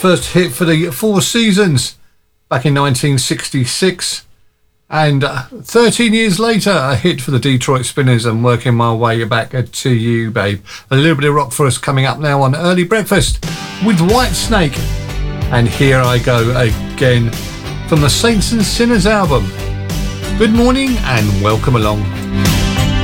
First hit for the Four Seasons back in 1966. And 13 years later, a hit for the Detroit Spinners, and working my way back to you, babe. A little bit of rock for us coming up now on Early Breakfast with Whitesnake. And Here I Go Again from the Saints and Sinners album. Good morning and welcome along.